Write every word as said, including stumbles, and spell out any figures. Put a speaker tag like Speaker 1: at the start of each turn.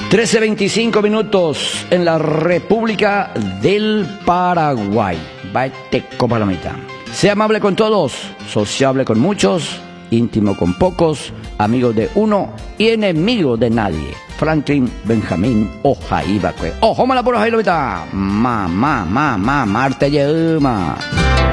Speaker 1: trece veinticinco minutos en la República del Paraguay. Baeteco Palomita. Sea amable con todos, sociable con muchos, íntimo con pocos, amigo de uno y enemigo de nadie. Franklin Benjamín Ojaiba. Ojo mala por Ojaiba. Ma, ma, ma, ma, Marte Yema.